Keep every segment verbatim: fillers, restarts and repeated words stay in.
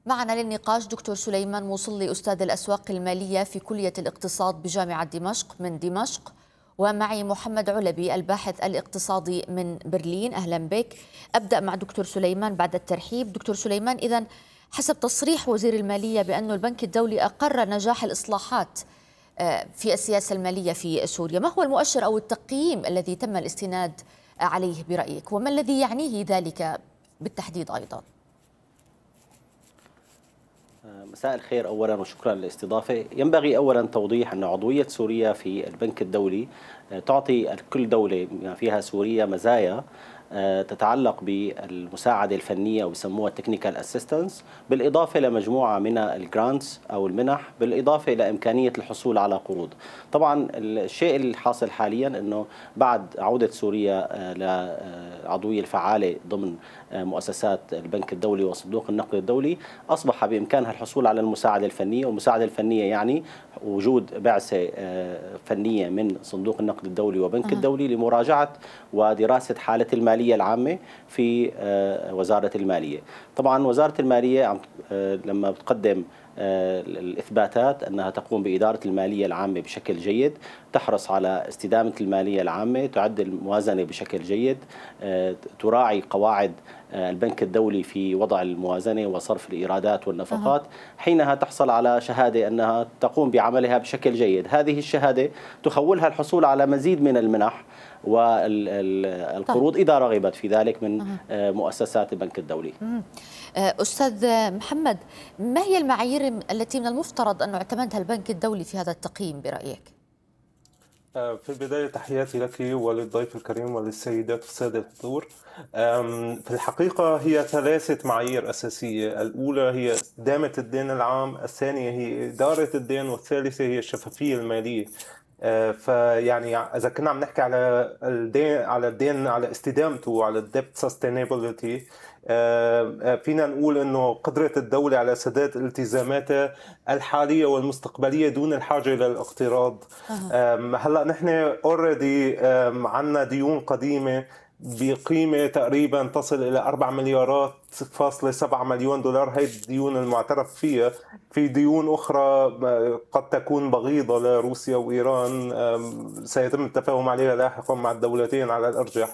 معنا للنقاش دكتور سليمان موصلي أستاذ الأسواق المالية في كلية الاقتصاد بجامعة دمشق من دمشق، ومعي محمد علبي الباحث الاقتصادي من برلين. أهلا بك. أبدأ مع دكتور سليمان بعد الترحيب. دكتور سليمان، إذن حسب تصريح وزير المالية بأن البنك الدولي أقر نجاح الإصلاحات في السياسة المالية في سوريا، ما هو المؤشر أو التقييم الذي تم الاستناد عليه برأيك، وما الذي يعنيه ذلك بالتحديد أيضا؟ مساء الخير أولا وشكرا للاستضافة. ينبغي أولا توضيح أن عضوية سوريا في البنك الدولي تعطي كل دولة فيها سوريا مزايا تتعلق بالمساعدة الفنية أو بسموها تكنيكال اسيستنس، بالإضافة لمجموعة من الجرانتس أو المنح، بالإضافة لإمكانية الحصول على قروض. طبعا الشيء الحاصل حاليا أنه بعد عودة سوريا للعضوية الفعالة ضمن مؤسسات البنك الدولي وصندوق النقد الدولي، أصبح بإمكانها الحصول على المساعدة الفنية. والمساعدة الفنية يعني وجود بعثة فنية من صندوق النقد الدولي وبنك الدولي لمراجعة ودراسة حالة المالية العامة في وزارة المالية. طبعا وزارة المالية لما بتقدم الإثباتات أنها تقوم بإدارة المالية العامة بشكل جيد، تحرص على استدامة المالية العامة، تعد الموازنة بشكل جيد، تراعي قواعد البنك الدولي في وضع الموازنة وصرف الإيرادات والنفقات، حينها تحصل على شهادة أنها تقوم بعملها بشكل جيد. هذه الشهادة تخولها الحصول على مزيد من المنح والقروض إذا رغبت في ذلك من مؤسسات البنك الدولي. أستاذ محمد، ما هي المعايير التي من المفترض أن يعتمدها البنك الدولي في هذا التقييم برأيك؟ في البداية تحياتي لك وللضيف الكريم وللسيدات والسادة الحضور. في الحقيقة هي ثلاثة معايير أساسية. الأولى هي استدامة الدين العام، الثانية هي إدارة الدين، والثالثة هي الشفافية المالية. فيعني إذا كنا عم نحكي على الدين على الدين على استدامته، على الديبت سستينابيلتي، فينا نقول انه قدرة الدولة على سداد التزاماتها الحالية والمستقبلية دون الحاجة للاقتراض. هلا نحن اوريدي عندنا ديون قديمة بقيمة تقريبا تصل إلى أربعة مليارات فاصلة سبعة مليون دولار. هي الديون المعترف فيها. في ديون أخرى قد تكون بغيضة لروسيا وإيران سيتم التفاهم عليها لاحقا مع الدولتين على الأرجح،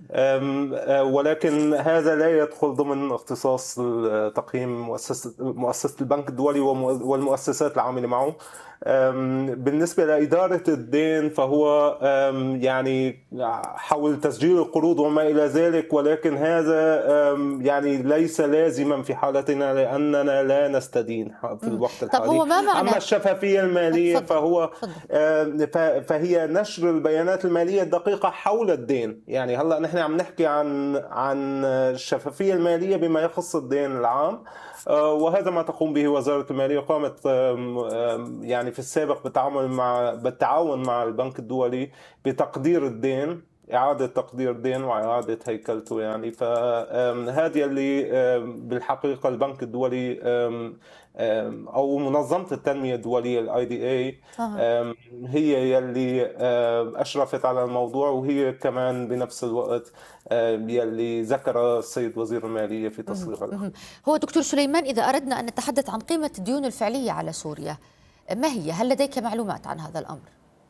ولكن هذا لا يدخل ضمن اختصاص تقييم مؤسسة مؤسسة البنك الدولي والمؤسسات العاملة معه. بالنسبة لإدارة الدين فهو يعني حول تسجيل القروض وما إلى ذلك، ولكن هذا يعني ليس لازما في حالتنا لأننا لا نستدين في الوقت الحالي. طب هو ما معنى أما الشفافية المالية فضل. فهو فضل. فهي نشر البيانات المالية الدقيقة حول الدين. يعني هلا نحن عم نحكي عن عن الشفافية المالية بما يخص الدين العام، وهذا ما تقوم به وزارة المالية. قامت يعني في السابق بالتعامل مع بالتعاون مع البنك الدولي بتقدير الدين، إعادة تقدير الدين وإعادة هيكلته. يعني فهذه اللي بالحقيقة البنك الدولي أو منظمة التنمية الدولية الاي دي اي هي يلي أشرفت على الموضوع، وهي كمان بنفس الوقت يلي ذكر السيد وزير المالية في تصريحه. هو دكتور سليمان، إذا أردنا أن نتحدث عن قيمة الديون الفعلية على سوريا، ما هي؟ هل لديك معلومات عن هذا الأمر؟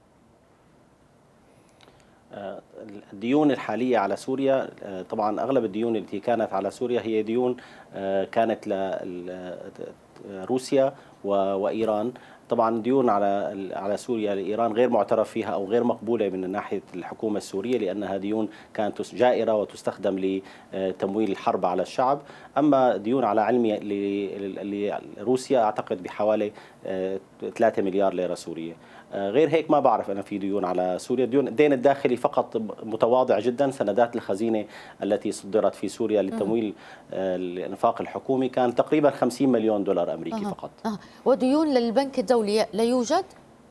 الديون الحالية على سوريا، طبعا أغلب الديون التي كانت على سوريا هي ديون كانت لروسيا وإيران. طبعا ديون على على سوريا لإيران غير معترف فيها أو غير مقبولة من ناحية الحكومة السورية، لأنها ديون كانت جائرة وتستخدم لتمويل الحرب على الشعب. أما ديون على علمي لروسيا أعتقد بحوالي ثلاثة مليار ليرة سورية. غير هيك ما بعرف أنا في ديون على سوريا. ديون الدين الداخلي فقط متواضع جدا. سندات الخزينة التي صدرت في سوريا لتمويل الإنفاق الحكومي كان تقريبا خمسين مليون دولار أمريكي أه. فقط. أه. وديون للبنك الدولي لا يوجد؟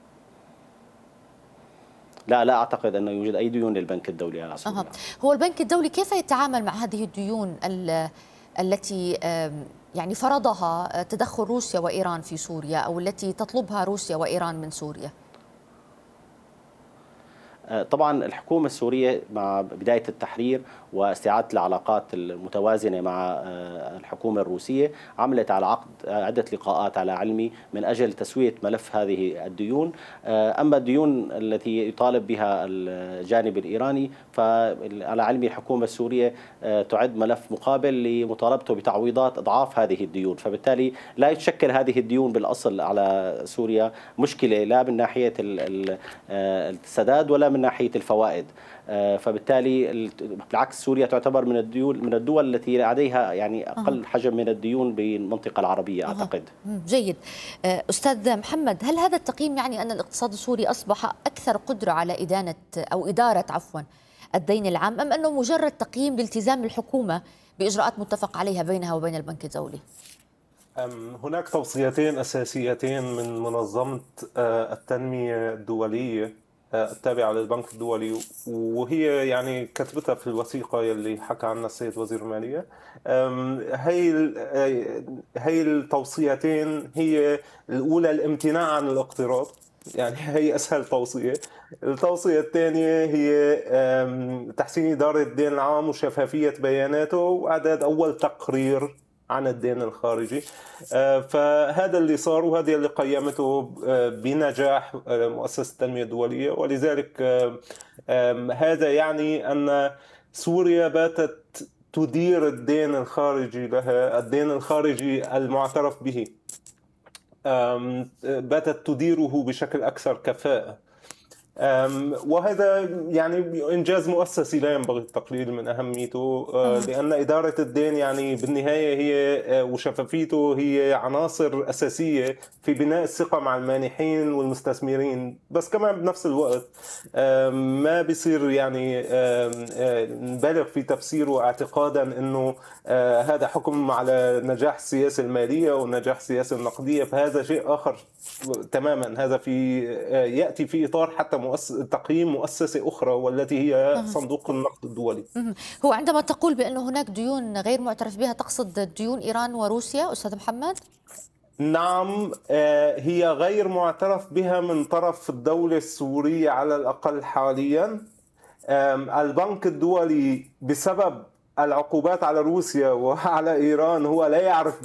لا لا أعتقد أنه يوجد أي ديون للبنك الدولي على سوريا. أه. هو البنك الدولي كيف يتعامل مع هذه الديون التي يعني فرضها تدخل روسيا وإيران في سوريا، أو التي تطلبها روسيا وإيران من سوريا؟ طبعا الحكومة السورية مع بداية التحرير واستعادة العلاقات المتوازنة مع الحكومة الروسية عملت على عقد عدة لقاءات على علمي من أجل تسوية ملف هذه الديون. أما الديون التي يطالب بها الجانب الإيراني فعلى علمي الحكومة السورية تعد ملف مقابل لمطالبته بتعويضات أضعاف هذه الديون، فبالتالي لا يتشكل هذه الديون بالأصل على سوريا مشكلة لا من ناحية السداد ولا من ناحية الفوائد. فبالتالي بالعكس سوريا تعتبر من الدول من الدول التي لديها يعني أقل حجم من الديون بالمنطقة العربية أعتقد. جيد. أستاذ محمد، هل هذا التقييم يعني أن الاقتصاد السوري أصبح أكثر قدرة على إدانة أو إدارة عفوا الدين العام، أم أنه مجرد تقييم لالتزام الحكومة بإجراءات متفق عليها بينها وبين البنك الدولي؟ هناك توصيتين أساسيتين من منظمة التنمية الدولية التابعة للبنك الدولي، وهي يعني كتبتها في الوثيقة اللي حكى عنها السيد وزير المالية. هي هي التوصيتين، هي الأولى الامتناع عن الاقتراض، يعني هي أسهل توصية. التوصية الثانية هي تحسين إدارة الدين العام وشفافية بياناته وإعداد أول تقرير عن الدين الخارجي. فهذا اللي صار وهذا اللي قيمته بنجاح مؤسسة التنمية الدولية، ولذلك هذا يعني أن سوريا باتت تدير الدين الخارجي لها، الدين الخارجي المعترف به باتت تديره بشكل أكثر كفاءة، وهذا يعني إنجاز مؤسسي لا ينبغي التقليل من أهميته، لأن إدارة الدين يعني بالنهاية هي وشفافيته هي عناصر أساسية في بناء الثقة مع المانحين والمستثمرين. بس كمان بنفس الوقت ما بيصير يعني نبالغ في تفسيره اعتقادا أنه هذا حكم على نجاح السياسة المالية ونجاح السياسة النقدية، فهذا شيء آخر تماما. هذا في يأتي في إطار حتى مؤسس تقييم مؤسسة أخرى والتي هي صندوق النقد الدولي. هو عندما تقول بأنه هناك ديون غير معترف بها تقصد ديون إيران وروسيا أستاذ محمد؟ نعم، هي غير معترف بها من طرف الدولة السورية على الأقل حاليا. البنك الدولي بسبب العقوبات على روسيا وعلى إيران هو لا يعرف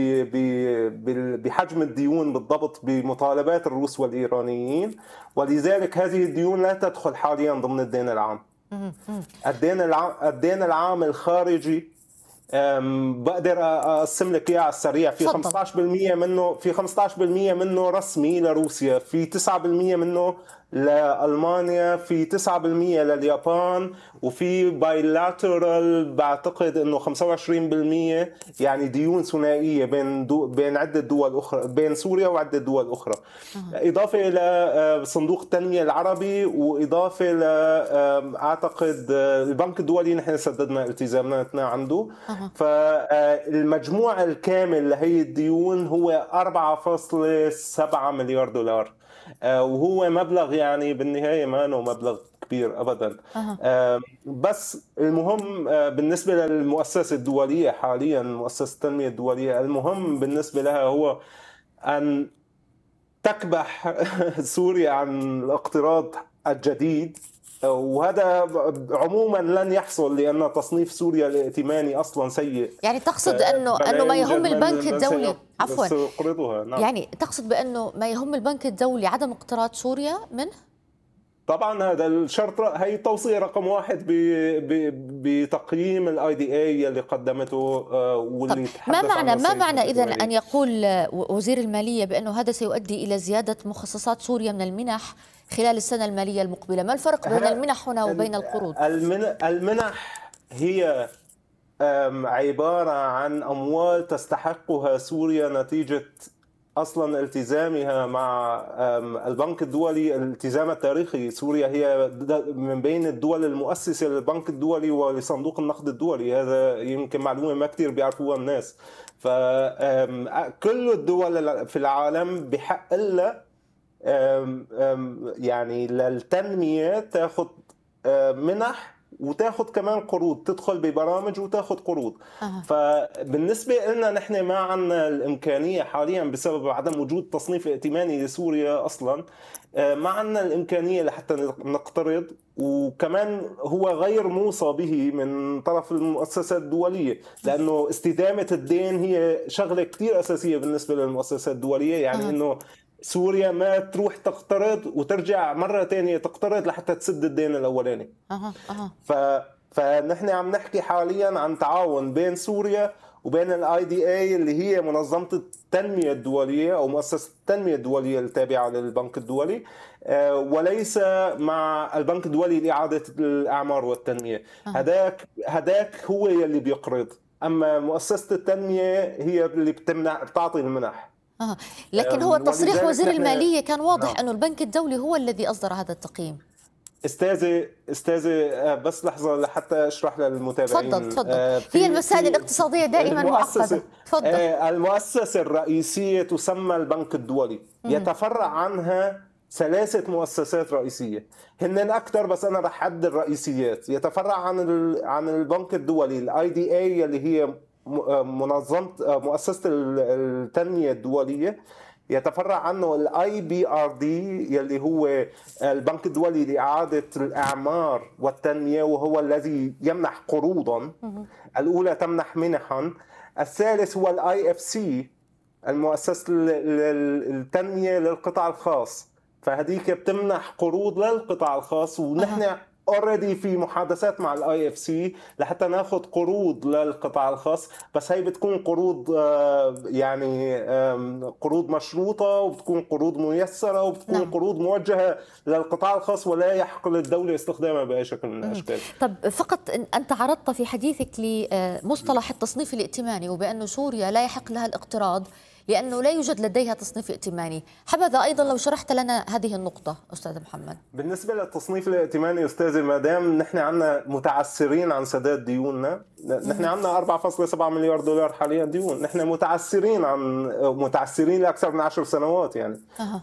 بحجم الديون بالضبط بمطالبات الروس والإيرانيين، ولذلك هذه الديون لا تدخل حاليا ضمن الدين العام. الدين العام, الدين العام الخارجي بقدر اقسم لك اياه على السريع. في خمسة عشر بالمئة منه في خمسة عشر بالمئة منه رسمي لروسيا، في تسعة بالمئة منه لألمانيا، في تسعة بالمئة لليابان، وفي بايلاترال بعتقد انه خمسة وعشرين بالمئة يعني ديون ثنائيه بين دو بين عده دول اخرى، بين سوريا وعده دول اخرى، اضافه الى صندوق التنميه العربي، واضافه ل اعتقد البنك الدولي نحن سددنا التزاماتنا عنده. فالمجموع الكامل لهي الديون هو أربعة فاصلة سبعة مليار دولار، وهو مبلغ يعني بالنهاية ما انه مبلغ كبير ابدا. أه. بس المهم بالنسبة للمؤسسة الدولية حاليا، مؤسسة التنمية الدولية، المهم بالنسبة لها هو ان تكبح سوريا عن الاقتراض الجديد، وهذا عموما لن يحصل لأن تصنيف سوريا الائتماني أصلا سيء. يعني تقصد أنه أنه ما يهم البنك الدولي عفوا نعم. يعني تقصد بأنه ما يهم البنك الدولي عدم اقتراض سوريا منه؟ طبعا هذا الشرط، هي توصية رقم واحد بتقييم الاي دي اي اللي قدمته واللي ما معنى ما معنى اذا ان يقول وزير المالية بأنه هذا سيؤدي إلى زيادة مخصصات سوريا من المنح خلال السنة المالية المقبلة؟ ما الفرق بين المنح هنا وبين القروض؟ المنح هي عبارة عن أموال تستحقها سوريا نتيجة أصلا التزامها مع البنك الدولي، الالتزام التاريخي. سوريا هي من بين الدول المؤسسة للبنك الدولي ولصندوق النقد الدولي، هذا يمكن معلومة ما كتير بيعرفوها الناس. فكل الدول في العالم بحق لها يعني للتنمية تاخد منح وتاخذ كمان قروض، تدخل ببرامج وتاخذ قروض. أه. فبالنسبه لنا نحن ما عندنا الامكانيه حاليا بسبب عدم وجود تصنيف ائتماني لسوريا اصلا، ما عندنا الامكانيه لحتى نقترض، وكمان هو غير موصى به من طرف المؤسسات الدوليه، لانه استدامه الدين هي شغله كثير اساسيه بالنسبه للمؤسسات الدوليه. يعني أه. انه سوريا ما تروح تقترض وترجع مرة تانية تقترض لحتى تسد الدين الأولاني. أه أه. ف... فنحن عم نحكي حاليا عن تعاون بين سوريا وبين الاي دي اي اللي هي منظمة التنمية الدولية أو مؤسسة التنمية الدولية التابعة للبنك الدولي، وليس مع البنك الدولي لإعادة الأعمار والتنمية. أه. هداك هداك هو اللي بيقرض، أما مؤسسة التنمية هي اللي بتمنع بتعطي المنح. آه. لكن هو تصريح وزير المالية كان واضح نعم. أنه البنك الدولي هو الذي أصدر هذا التقييم. استاذي استاذي بس لحظة لحتى أشرح للمتابعين. تفضل تفضل. آه هي المسائل الاقتصادية دائما معقدة. تفضل. آه المؤسسة الرئيسية تسمى البنك الدولي، م- يتفرع عنها ثلاثة مؤسسات رئيسية، هن أكثر بس أنا رح أعد الرئيسيات. يتفرع عن عن البنك الدولي الاي دي اي اللي هي منظمة مؤسسة التنمية الدولية، يتفرع عنه الاي بي ار دي يلي هو البنك الدولي لإعادة الأعمار والتنمية، وهو الذي يمنح قروضا. الأولى تمنح منحا. الثالث هو الاي اف سي، المؤسسة التنمية للقطاع الخاص، فهديك بتمنح قروض للقطاع الخاص، ونحن اوريدي في محادثات مع الاي اف سي لحتى ناخذ قروض للقطاع الخاص، بس هي بتكون قروض يعني قروض مشروطه، وبتكون قروض ميسره، وبتكون نعم. قروض موجهه للقطاع الخاص ولا يحق للدوله استخدامها باي شكل من الاشكال. طب فقط انت عرضت في حديثك لمصطلح التصنيف الائتماني، وبانه سوريا لا يحق لها الاقتراض لأنه لا يوجد لديها تصنيف ائتماني. حبذا أيضا لو شرحت لنا هذه النقطة أستاذ محمد. بالنسبة للتصنيف الائتماني أستاذي، ما دام نحن عندنا متعسرين عن سداد ديوننا، نحن عندنا أربعة فاصلة سبعة مليار دولار حاليا ديون، نحن متعسرين عن متعسرين لأكثر من عشر سنوات يعني. أه.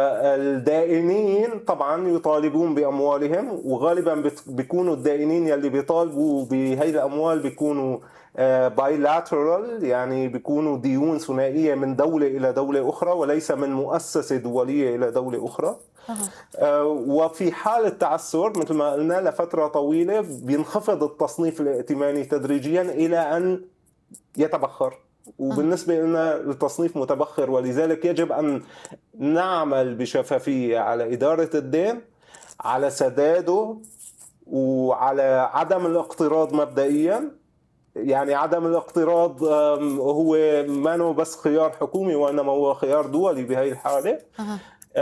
فالدائنين طبعا يطالبون بأموالهم، وغالبا بيكونوا الدائنين يلي بيطالبوا بهي الأموال بيكونوا بايلاترال، يعني بيكونوا ديون ثنائية من دولة إلى دولة أخرى وليس من مؤسسة دولية إلى دولة أخرى. أه. وفي حال التعثر مثل ما قلنا لفترة طويلة بينخفض التصنيف الائتماني تدريجيا إلى أن يتبخر، وبالنسبة لنا التصنيف متبخر، ولذلك يجب أن نعمل بشفافية على إدارة الدين، على سداده، وعلى عدم الاقتراض مبدئيا. يعني عدم الاقتراض هو ما بس خيار حكومي وإنما هو خيار دولي بهذه الحالة. أه.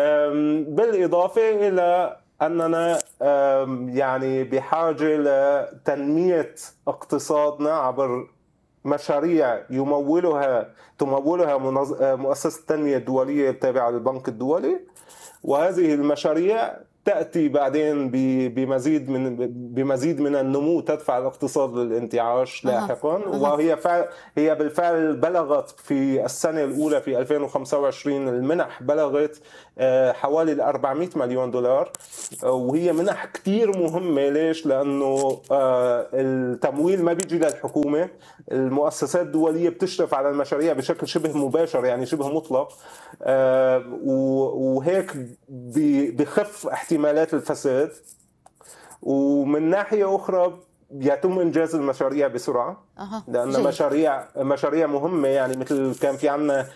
بالإضافة إلى أننا يعني بحاجة لتنمية اقتصادنا عبر مشاريع يمولها تمولها مؤسسة التنمية الدولية التابعة للبنك الدولي، وهذه المشاريع تأتي بعدين بمزيد من بمزيد من النمو، تدفع الاقتصاد للانتعاش لاحقا. أه. وهي فعل هي بالفعل بلغت في السنة الأولى في ألفين وخمسة وعشرين المنح بلغت حوالي أربعمئة مليون دولار، وهي منح كتير مهمة. ليش؟ لأنه التمويل ما بيجي للحكومة، المؤسسات الدولية بتشرف على المشاريع بشكل شبه مباشر، يعني شبه مطلق، وهيك بخف احتمالات الفساد. ومن ناحية أخرى يتم إنجاز المشاريع بسرعة، أه. لأن مشاريع مشاريع مهمة، يعني مثل كان في عنا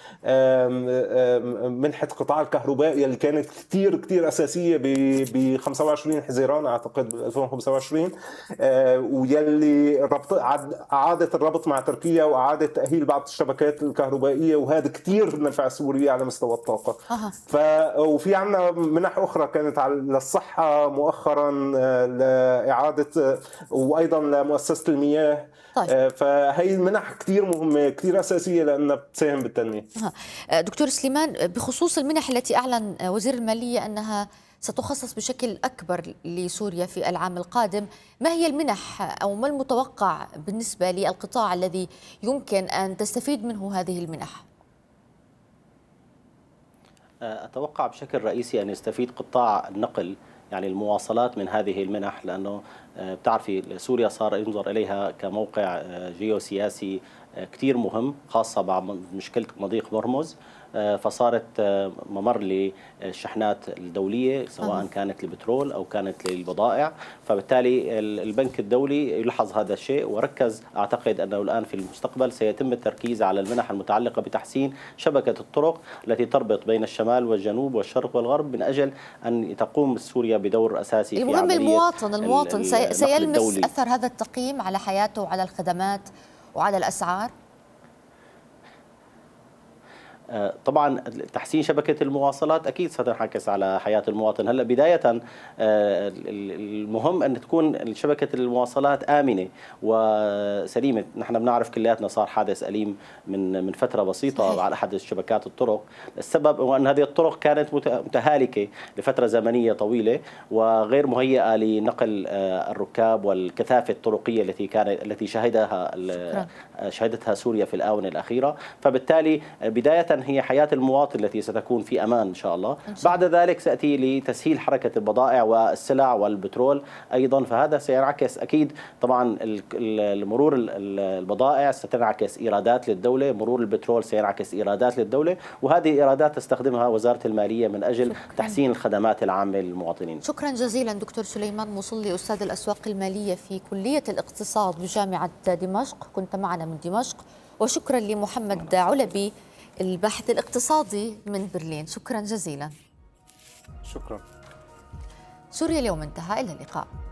منحة قطاع الكهرباء اللي كانت كتير كتير أساسية ب خمسة وعشرين حزيران أعتقد ب ألفين وخمسة وعشرين، ويلي ربط أعادت الربط مع تركيا وأعادة تأهيل بعض الشبكات الكهربائية، وهذا كتير نفع سوريا على مستوى الطاقة. أه. ف وفي عنا منح أخرى كانت للصحة مؤخرا، لإعادة وأيضا لمؤسسة المياه. طيب. فهي المنح كتير مهمة كتير أساسية لأنها بتساهم بالتنمية. دكتور سليمان، بخصوص المنح التي أعلن وزير المالية أنها ستخصص بشكل أكبر لسوريا في العام القادم، ما هي المنح أو ما المتوقع بالنسبة للقطاع الذي يمكن أن تستفيد منه هذه المنح؟ أتوقع بشكل رئيسي أن يستفيد قطاع النقل يعني المواصلات من هذه المنح، لأنه بتعرفي سوريا صار ينظر إليها كموقع جيوسياسي كتير مهم، خاصة بعد مشكلة مضيق هرمز، فصارت ممر للشحنات الدولية سواء كانت البترول أو كانت للبضائع. فبالتالي البنك الدولي يلاحظ هذا الشيء وركز، أعتقد أنه الآن في المستقبل سيتم التركيز على المنح المتعلقة بتحسين شبكة الطرق التي تربط بين الشمال والجنوب والشرق والغرب، من أجل أن تقوم سوريا بدور أساسي في المهم عملية المواطن المواطن سيلمس الدولي. أثر هذا التقييم على حياته وعلى الخدمات وعلى الأسعار؟ طبعا تحسين شبكة المواصلات أكيد ستنعكس على حياة المواطن. هلا بداية المهم أن تكون شبكة المواصلات آمنة وسليمة. نحن بنعرف كلياتنا صار حادث أليم من من فترة بسيطة صحيح. على أحد شبكات الطرق. السبب هو أن هذه الطرق كانت متهالكة لفترة زمنية طويلة وغير مهيئة لنقل الركاب والكثافة الطرقية التي كانت التي شهدها شهدتها سوريا في الآونة الأخيرة. فبالتالي بداية هي حياة المواطن التي ستكون في أمان إن شاء الله. بعد ذلك سأتي لتسهيل حركة البضائع والسلع والبترول أيضا، فهذا سينعكس أكيد. طبعا المرور البضائع ستنعكس إيرادات للدولة، مرور البترول سينعكس إيرادات للدولة، وهذه إيرادات تستخدمها وزارة المالية من أجل شكرا. تحسين الخدمات العامة للمواطنين. شكرا جزيلا دكتور سليمان مصلي، أستاذ الأسواق المالية في كلية الاقتصاد بجامعة دمشق، كنت معنا من دمشق. وشكرا لمحمد علبي الباحث الاقتصادي من برلين، شكرا جزيلا. شكرا. سوريا اليوم انتهى، إلى اللقاء.